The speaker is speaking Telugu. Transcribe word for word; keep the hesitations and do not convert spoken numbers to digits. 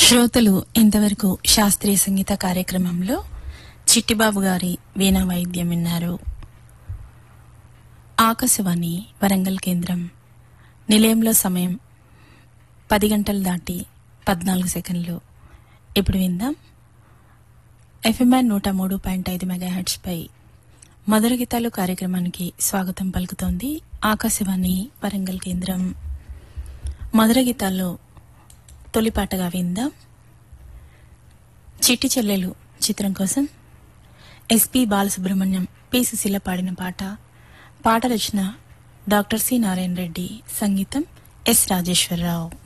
శ్రోతలు ఇంతవరకు శాస్త్రీయ సంగీత కార్యక్రమంలో చిట్టిబాబు గారి వీణా వాయిద్యం విన్నారు. ఆకాశవాణి వరంగల్ కేంద్రం. నిలయంలో సమయం పది గంటలు దాటి పద్నాలుగు సెకండ్లు. ఇప్పుడు విందాం ఎఫ్ఎంఆర్ నూట మూడు పాయింట్ ఐదు మెగాహెర్ట్జ్ పై మధుర గీతాలు కార్యక్రమానికి స్వాగతం పలుకుతోంది ఆకాశవాణి వరంగల్ కేంద్రం. మధుర గీతాల్లో తొలిపాటగా విందాం చిట్టి చెల్లెలు చిత్రం కోసం ఎస్పి బాలసుబ్రహ్మణ్యం, పి సుశీల పాడిన పాట. పాట రచన డాక్టర్ సి నారాయణ రెడ్డి, సంగీతం ఎస్ రాజేశ్వరరావు.